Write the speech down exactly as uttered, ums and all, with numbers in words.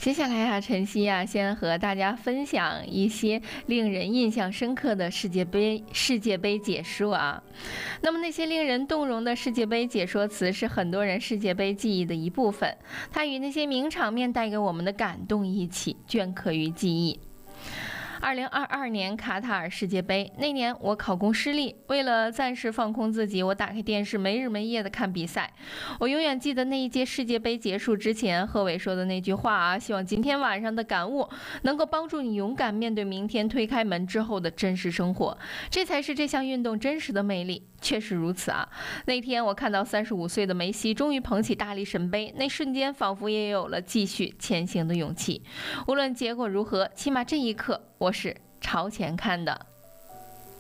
接下来啊，晨曦啊，先和大家分享一些令人印象深刻的世界杯世界杯解说啊。那么那些令人动容的世界杯解说词是很多人世界杯记忆的一部分，它与那些名场面带给我们的感动一起镌刻于记忆。二零二二年卡塔尔世界杯那年，我考公失利，为了暂时放空自己，我打开电视没日没夜的看比赛。我永远记得那一届世界杯结束之前，贺炜说的那句话啊，希望今天晚上的感悟能够帮助你勇敢面对明天推开门之后的真实生活，这才是这项运动真实的魅力。确实如此啊！那天我看到三十五岁的梅西终于捧起大力神杯，那瞬间仿佛也有了继续前行的勇气。无论结果如何，起码这一刻我是朝前看的。